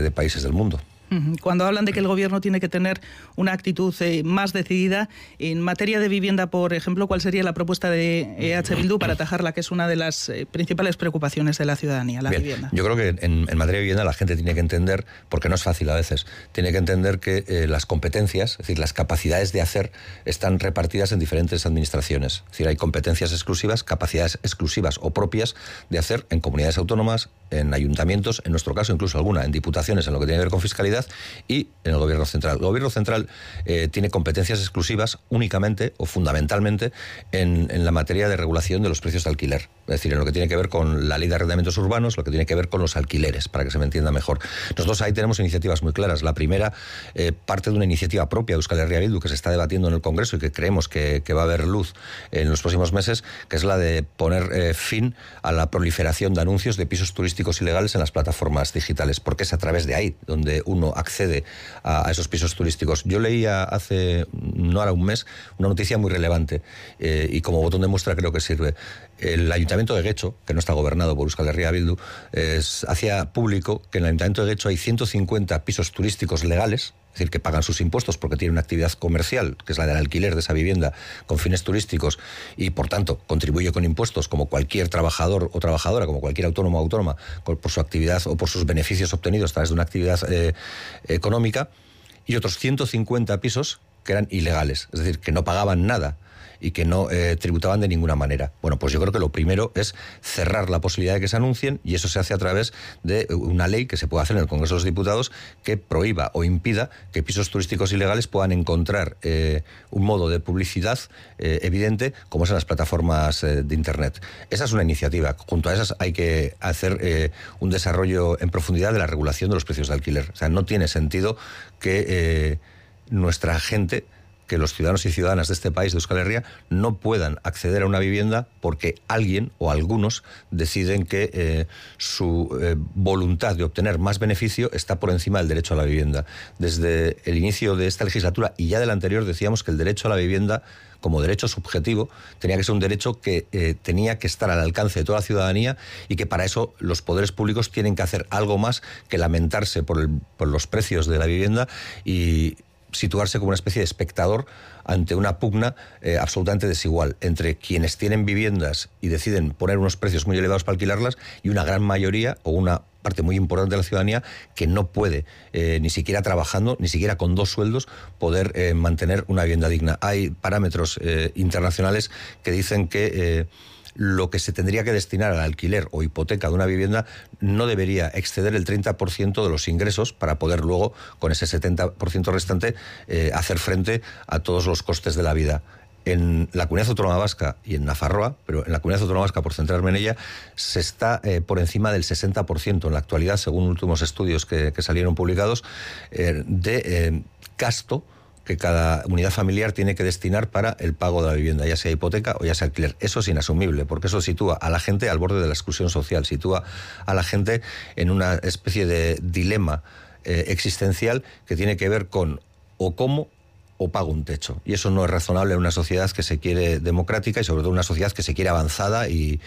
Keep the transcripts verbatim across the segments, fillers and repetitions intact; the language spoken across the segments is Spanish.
de países del mundo. Cuando hablan de que el gobierno tiene que tener una actitud eh, más decidida en materia de vivienda, por ejemplo, ¿cuál sería la propuesta de E H Bildu para atajarla, que es una de las eh, principales preocupaciones de la ciudadanía, la Bien, vivienda? Yo creo que en, en materia de vivienda la gente tiene que entender, porque no es fácil a veces, tiene que entender que eh, las competencias, es decir, las capacidades de hacer están repartidas en diferentes administraciones. Es decir, hay competencias exclusivas, capacidades exclusivas o propias de hacer en comunidades autónomas, en ayuntamientos, en nuestro caso incluso alguna, en diputaciones en lo que tiene que ver con fiscalidad, y en el gobierno central. El gobierno central eh, tiene competencias exclusivas únicamente o fundamentalmente en, en la materia de regulación de los precios de alquiler. Es decir, en lo que tiene que ver con la ley de arrendamientos urbanos, lo que tiene que ver con los alquileres, para que se me entienda mejor. Nosotros ahí tenemos iniciativas muy claras. La primera eh, parte de una iniciativa propia de Euskal Herria Bildu que se está debatiendo en el Congreso y que creemos que, que va a haber luz en los próximos meses, que es la de poner eh, fin a la proliferación de anuncios de pisos turísticos ilegales en las plataformas digitales, porque es a través de ahí donde uno accede a, a esos pisos turísticos. Yo leía hace, no ahora un mes, una noticia muy relevante eh, y como botón de muestra creo que sirve. El Ayuntamiento de Guecho, que no está gobernado por Euskal Herria Bildu, es, hacía público que en el Ayuntamiento de Guecho hay ciento cincuenta pisos turísticos legales, es decir, que pagan sus impuestos porque tienen una actividad comercial, que es la del alquiler de esa vivienda con fines turísticos, y por tanto contribuye con impuestos como cualquier trabajador o trabajadora, como cualquier autónomo o autónoma, por su actividad o por sus beneficios obtenidos a través de una actividad eh, económica, y otros ciento cincuenta pisos que eran ilegales, es decir, que no pagaban nada y que no eh, tributaban de ninguna manera. Bueno, pues yo creo que lo primero es cerrar la posibilidad de que se anuncien, y eso se hace a través de una ley que se puede hacer en el Congreso de los Diputados que prohíba o impida que pisos turísticos ilegales puedan encontrar eh, un modo de publicidad eh, evidente como es en las plataformas eh, de Internet. Esa es una iniciativa. Junto a esas hay que hacer eh, un desarrollo en profundidad de la regulación de los precios de alquiler. O sea, no tiene sentido que eh, nuestra gente, que los ciudadanos y ciudadanas de este país, de Euskal Herria, no puedan acceder a una vivienda porque alguien o algunos deciden que eh, su eh, voluntad de obtener más beneficio está por encima del derecho a la vivienda. Desde el inicio de esta legislatura y ya de la anterior decíamos que el derecho a la vivienda como derecho subjetivo tenía que ser un derecho que eh, tenía que estar al alcance de toda la ciudadanía, y que para eso los poderes públicos tienen que hacer algo más que lamentarse por, el, por los precios de la vivienda y situarse como una especie de espectador ante una pugna eh, absolutamente desigual entre quienes tienen viviendas y deciden poner unos precios muy elevados para alquilarlas y una gran mayoría o una parte muy importante de la ciudadanía que no puede, eh, ni siquiera trabajando, ni siquiera con dos sueldos, poder eh, mantener una vivienda digna. Hay parámetros eh, internacionales que dicen que eh, lo que se tendría que destinar al alquiler o hipoteca de una vivienda no debería exceder el treinta por ciento de los ingresos para poder luego, con ese setenta por ciento restante, eh, hacer frente a todos los costes de la vida. En la Comunidad Autónoma Vasca y en Nafarroa, pero en la Comunidad Autónoma Vasca, por centrarme en ella, se está eh, por encima del sesenta por ciento en la actualidad, según últimos estudios que, que salieron publicados, eh, de eh, gasto que cada unidad familiar tiene que destinar para el pago de la vivienda, ya sea hipoteca o ya sea alquiler. Eso es inasumible, porque eso sitúa a la gente al borde de la exclusión social, sitúa a la gente en una especie de dilema eh, existencial que tiene que ver con o cómo o pago un techo. Y eso no es razonable en una sociedad que se quiere democrática y sobre todo una sociedad que se quiere avanzada y,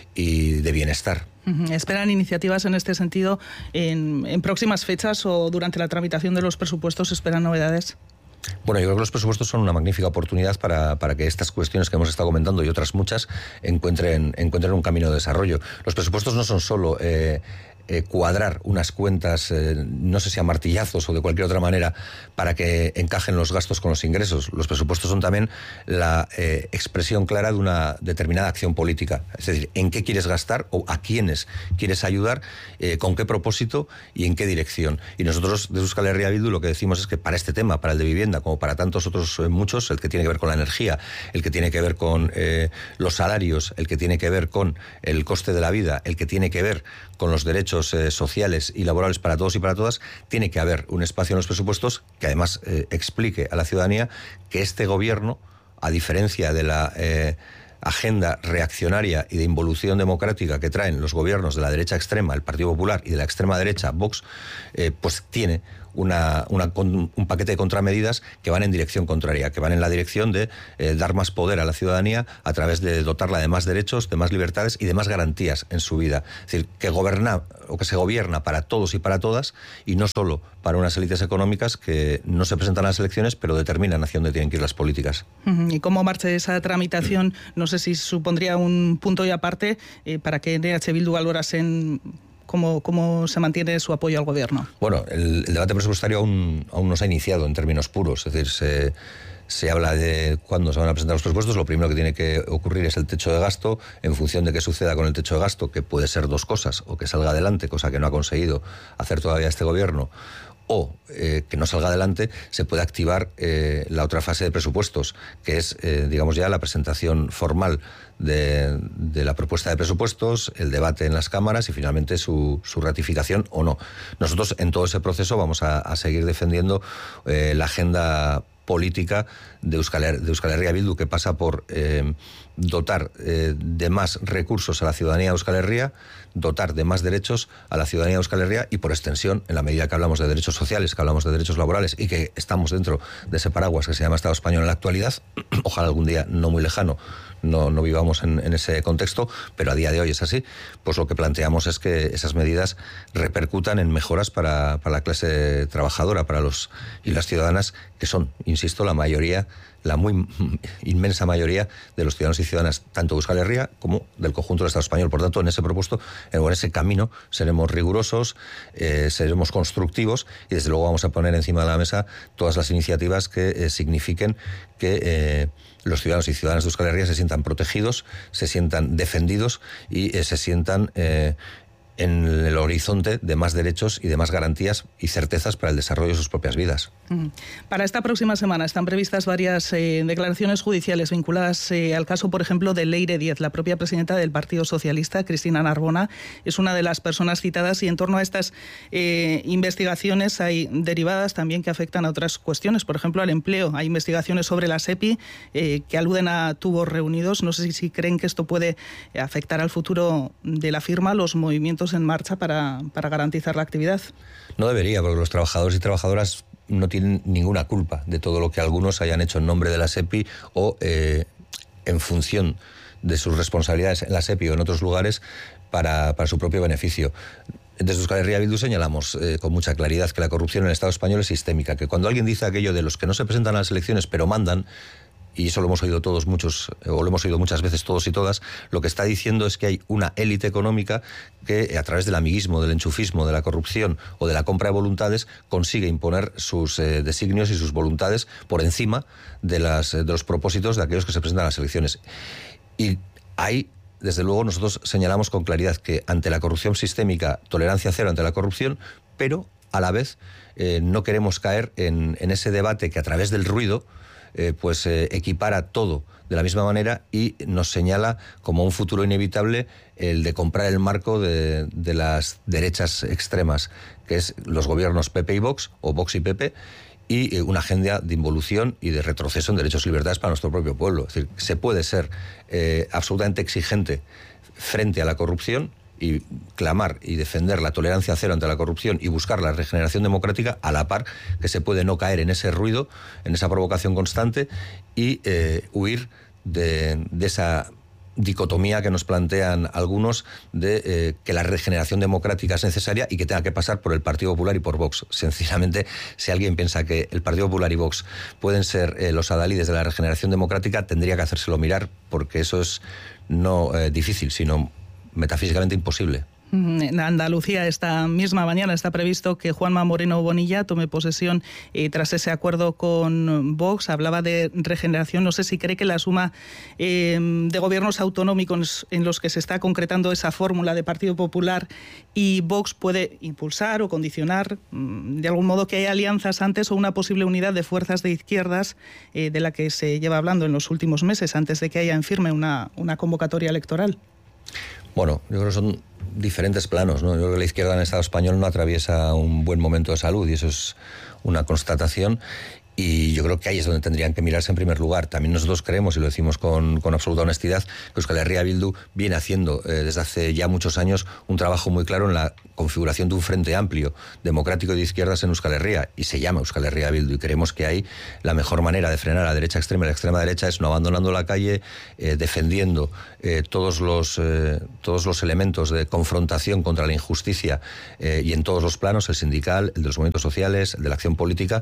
y de bienestar. ¿Esperan iniciativas en este sentido en, en próximas fechas o durante la tramitación de los presupuestos? ¿Esperan novedades? Bueno, yo creo que los presupuestos son una magnífica oportunidad para, para que estas cuestiones que hemos estado comentando y otras muchas encuentren, encuentren un camino de desarrollo. Los presupuestos no son solo eh, eh, cuadrar unas cuentas, eh, no sé si a martillazos o de cualquier otra manera, para que encajen los gastos con los ingresos. Los presupuestos son también la eh, expresión clara de una determinada acción política. Es decir, en qué quieres gastar o a quiénes quieres ayudar, eh, con qué propósito y en qué dirección. Y nosotros de Euskal Herria Bildu lo que decimos es que para este tema, para el de vivienda, como para tantos otros eh, muchos, el que tiene que ver con la energía, el que tiene que ver con eh, los salarios, el que tiene que ver con el coste de la vida, el que tiene que ver con los derechos eh, sociales y laborales para todos y para todas, tiene que haber un espacio en los presupuestos que además eh, explique a la ciudadanía que este gobierno, a diferencia de la eh, agenda reaccionaria y de involución democrática que traen los gobiernos de la derecha extrema, el Partido Popular, y de la extrema derecha, Vox, eh, pues tiene una, una, un paquete de contramedidas que van en dirección contraria, que van en la dirección de eh, dar más poder a la ciudadanía a través de dotarla de más derechos, de más libertades y de más garantías en su vida. Es decir, que goberna o que se gobierna para todos y para todas y no solo para unas élites económicas que no se presentan a las elecciones pero determinan hacia dónde tienen que ir las políticas. ¿Y cómo marcha esa tramitación? No sé si supondría un punto y aparte eh, para que en E H Bildu valorasen cómo, cómo se mantiene su apoyo al gobierno. Bueno, el, el debate presupuestario aún, aún no se ha iniciado en términos puros, es decir, se... Se habla de cuándo se van a presentar los presupuestos. Lo primero que tiene que ocurrir es el techo de gasto. En función de qué suceda con el techo de gasto, que puede ser dos cosas: o que salga adelante, cosa que no ha conseguido hacer todavía este gobierno, o eh, que no salga adelante, se puede activar eh, la otra fase de presupuestos, que es, eh, digamos ya, la presentación formal de, de la propuesta de presupuestos, el debate en las cámaras y finalmente su, su ratificación o no. Nosotros en todo ese proceso vamos a, a seguir defendiendo eh, la agenda política de Euskal, de Euskal Herria Bildu, que pasa por eh, dotar eh, de más recursos a la ciudadanía de Euskal Herria, dotar de más derechos a la ciudadanía de Euskal Herria y, por extensión, en la medida que hablamos de derechos sociales, que hablamos de derechos laborales y que estamos dentro de ese paraguas que se llama Estado español en la actualidad, ojalá algún día no muy lejano no, no vivamos en, en ese contexto, pero a día de hoy es así, pues lo que planteamos es que esas medidas repercutan en mejoras para, para la clase trabajadora, para los y las ciudadanas, que son, insisto, la mayoría, la muy inmensa mayoría de los ciudadanos y ciudadanas, tanto de Euskal Herria como del conjunto del Estado español. Por tanto, en ese propuesto, en ese camino, seremos rigurosos, eh, seremos constructivos y desde luego vamos a poner encima de la mesa todas las iniciativas que eh, signifiquen que eh, los ciudadanos y ciudadanas de Euskal Herria se sientan protegidos, se sientan defendidos y eh, se sientan eh, en el horizonte de más derechos y de más garantías y certezas para el desarrollo de sus propias vidas. Para esta próxima semana están previstas varias eh, declaraciones judiciales vinculadas eh, al caso, por ejemplo, de Leire Díez. La propia presidenta del Partido Socialista, Cristina Narbona, es una de las personas citadas y en torno a estas eh, investigaciones hay derivadas también que afectan a otras cuestiones, por ejemplo, al empleo. Hay investigaciones sobre la SEPI eh, que aluden a tubos reunidos. No sé si, si creen que esto puede afectar al futuro de la firma, los movimientos en marcha para, para garantizar la actividad. No debería, porque los trabajadores y trabajadoras no tienen ninguna culpa de todo lo que algunos hayan hecho en nombre de la SEPI o eh, en función de sus responsabilidades en la SEPI o en otros lugares para, para su propio beneficio. Desde Euskal Herria Bildu señalamos eh, con mucha claridad que la corrupción en el Estado español es sistémica, que cuando alguien dice aquello de los que no se presentan a las elecciones pero mandan, y eso lo hemos oído todos muchos, o lo hemos oído muchas veces todos y todas, lo que está diciendo es que hay una élite económica que a través del amiguismo, del enchufismo, de la corrupción o de la compra de voluntades consigue imponer sus eh, designios y sus voluntades por encima de, las, de los propósitos de aquellos que se presentan a las elecciones. Y ahí, desde luego, nosotros señalamos con claridad que ante la corrupción sistémica, tolerancia cero ante la corrupción, pero a la vez eh, no queremos caer en, en ese debate que a través del ruido Eh, pues eh, equipara todo de la misma manera y nos señala como un futuro inevitable el de comprar el marco de, de las derechas extremas, que es los gobiernos P P y Vox, o Vox y P P, y eh, una agenda de involución y de retroceso en derechos y libertades para nuestro propio pueblo. Es decir, se puede ser eh, absolutamente exigente frente a la corrupción y clamar y defender la tolerancia cero ante la corrupción y buscar la regeneración democrática a la par que se puede no caer en ese ruido, en esa provocación constante y eh, huir de, de esa dicotomía que nos plantean algunos de eh, que la regeneración democrática es necesaria y que tenga que pasar por el Partido Popular y por Vox. Sencillamente, si alguien piensa que el Partido Popular y Vox pueden ser eh, los adalides de la regeneración democrática, tendría que hacérselo mirar, porque eso es no eh, difícil, sino metafísicamente imposible. En Andalucía esta misma mañana está previsto que Juanma Moreno Bonilla tome posesión eh, tras ese acuerdo con Vox. Hablaba de regeneración. No sé si cree que la suma eh, de gobiernos autonómicos en los que se está concretando esa fórmula de Partido Popular y Vox puede impulsar o condicionar de algún modo que haya alianzas antes o una posible unidad de fuerzas de izquierdas eh, de la que se lleva hablando en los últimos meses antes de que haya en firme una, una convocatoria electoral. Bueno, yo creo que son diferentes planos, ¿no? Yo creo que la izquierda en el Estado español no atraviesa un buen momento de salud y eso es una constatación. Y yo creo que ahí es donde tendrían que mirarse en primer lugar. También nosotros creemos, y lo decimos con, con absoluta honestidad, que Euskal Herria Bildu viene haciendo eh, desde hace ya muchos años un trabajo muy claro en la configuración de un frente amplio, democrático y de izquierdas en Euskal Herria, y se llama Euskal Herria Bildu, y creemos que ahí la mejor manera de frenar a la derecha extrema y la extrema derecha es no abandonando la calle, eh, defendiendo eh, todos, los, eh, todos los elementos de confrontación contra la injusticia eh, y en todos los planos, el sindical, el de los movimientos sociales, el de la acción política.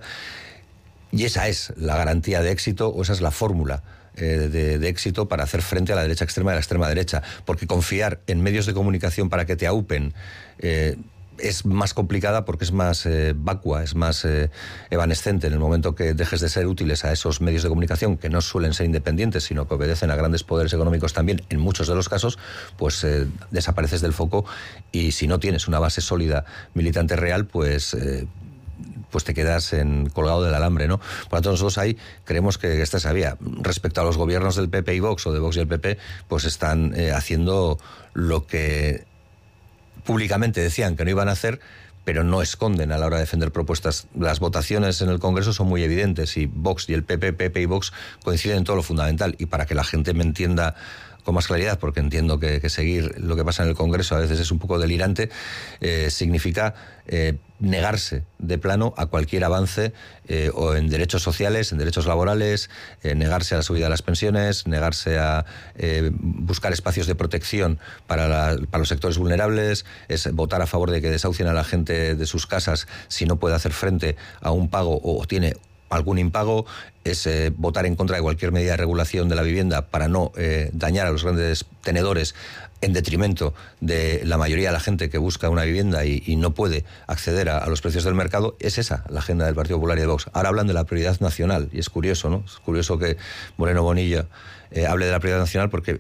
Y esa es la garantía de éxito, o esa es la fórmula eh, de, de éxito para hacer frente a la derecha extrema y a la extrema derecha. Porque confiar en medios de comunicación para que te aupen eh, es más complicada porque es más eh, vacua, es más eh, evanescente. En el momento que dejes de ser útiles a esos medios de comunicación, que no suelen ser independientes, sino que obedecen a grandes poderes económicos también, en muchos de los casos, pues eh, desapareces del foco, y si no tienes una base sólida militante real, pues... Eh, pues te quedas en, colgado del alambre, ¿no? Por lo tanto, nosotros ahí creemos que esta es la vía. Respecto a los gobiernos del P P y Vox, o de Vox y el P P, pues están eh, haciendo lo que públicamente decían que no iban a hacer, pero no esconden a la hora de defender propuestas. Las votaciones en el Congreso son muy evidentes, y Vox y el P P, P P y Vox coinciden en todo lo fundamental. Y para que la gente me entienda con más claridad, porque entiendo que, que seguir lo que pasa en el Congreso a veces es un poco delirante, eh, significa eh, negarse de plano a cualquier avance eh, o en derechos sociales, en derechos laborales, eh, negarse a la subida de las pensiones, negarse a eh, buscar espacios de protección para, la, para los sectores vulnerables, es votar a favor de que desahucien a la gente de sus casas si no puede hacer frente a un pago o tiene algún impago, es eh, votar en contra de cualquier medida de regulación de la vivienda para no eh, dañar a los grandes tenedores en detrimento de la mayoría de la gente que busca una vivienda y, y no puede acceder a, a los precios del mercado. Es esa la agenda del Partido Popular y de Vox. Ahora hablan de la prioridad nacional, y es curioso, ¿no? Es curioso que Moreno Bonilla eh, hable de la prioridad nacional, porque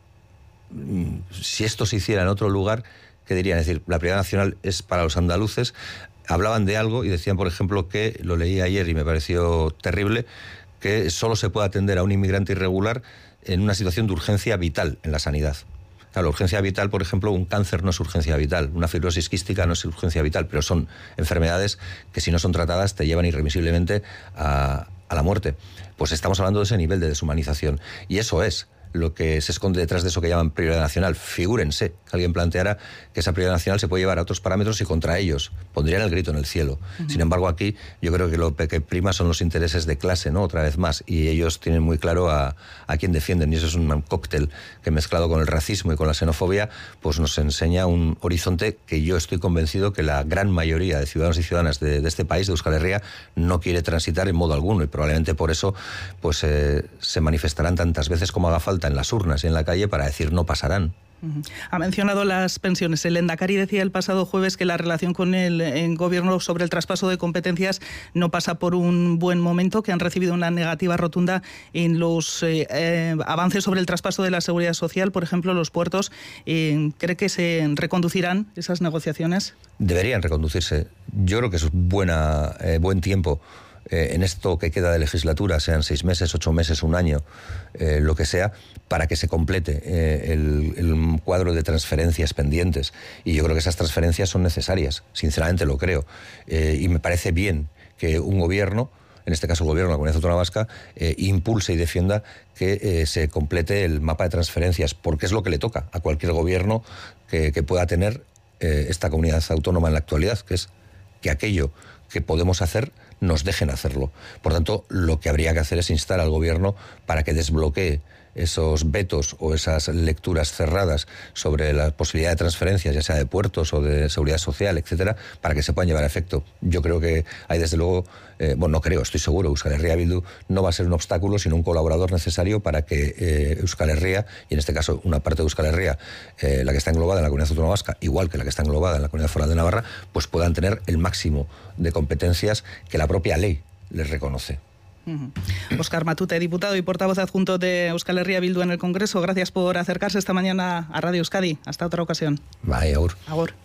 mmm, si esto se hiciera en otro lugar, ¿qué dirían? Es decir, la prioridad nacional es para los andaluces. Hablaban de algo y decían, por ejemplo, que, lo leí ayer y me pareció terrible, que solo se puede atender a un inmigrante irregular en una situación de urgencia vital en la sanidad. Claro, la urgencia vital, por ejemplo, un cáncer no es urgencia vital, una fibrosis quística no es urgencia vital, pero son enfermedades que, si no son tratadas, te llevan irremisiblemente a, a la muerte. Pues estamos hablando de ese nivel de deshumanización, y eso es lo que se esconde detrás de eso que llaman prioridad nacional. Figúrense que alguien planteara que esa prioridad nacional se puede llevar a otros parámetros y contra ellos pondrían el grito en el cielo. Uh-huh. Sin embargo, aquí yo creo que lo que prima son los intereses de clase, ¿no? Otra vez más, y ellos tienen muy claro a, a quién defienden, y eso es un cóctel que, mezclado con el racismo y con la xenofobia, pues nos enseña un horizonte que yo estoy convencido que la gran mayoría de ciudadanos y ciudadanas de, de este país, de Euskal Herria, no quiere transitar en modo alguno, y probablemente por eso pues eh, se manifestarán tantas veces como haga falta en las urnas y en la calle para decir no pasarán. Ha mencionado las pensiones. El Lehendakari decía el pasado jueves que la relación con el, el Gobierno sobre el traspaso de competencias no pasa por un buen momento, que han recibido una negativa rotunda en los eh, eh, avances sobre el traspaso de la seguridad social, por ejemplo, los puertos. Eh, ¿Cree que se reconducirán esas negociaciones? Deberían reconducirse. Yo creo que es buena, eh, buen tiempo. Eh, en esto que queda de legislatura, sean seis meses, ocho meses, un año, eh, lo que sea, para que se complete eh, el, el cuadro de transferencias pendientes. Y yo creo que esas transferencias son necesarias, sinceramente lo creo. Eh, y me parece bien que un gobierno, en este caso el gobierno de la Comunidad Autónoma Vasca, eh, impulse y defienda que eh, se complete el mapa de transferencias, porque es lo que le toca a cualquier gobierno que, que pueda tener eh, esta comunidad autónoma en la actualidad, que es que aquello que podemos hacer nos dejen hacerlo. Por tanto, lo que habría que hacer es instar al Gobierno para que desbloquee esos vetos o esas lecturas cerradas sobre la posibilidad de transferencias, ya sea de puertos o de seguridad social, etcétera, para que se puedan llevar a efecto. Yo creo que hay, desde luego, eh, bueno, no creo, estoy seguro, Euskal Herria Bildu no va a ser un obstáculo, sino un colaborador necesario para que eh, Euskal Herria, y en este caso una parte de Euskal Herria, eh, la que está englobada en la Comunidad Autónoma Vasca, igual que la que está englobada en la Comunidad Foral de Navarra, pues puedan tener el máximo de competencias que la propia ley les reconoce. Uh-huh. Óscar Matute, diputado y portavoz adjunto de Euskal Herria Bildu en el Congreso, gracias por acercarse esta mañana a Radio Euskadi. Hasta otra ocasión. Bye, agur. Agur.